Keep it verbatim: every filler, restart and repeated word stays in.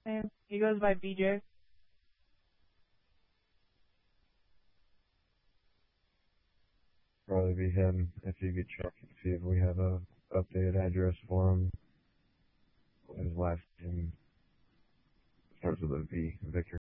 name? He goes by B J. Probably be him if you could check and see if we have a updated address for him. His last name starts with a V, Victor.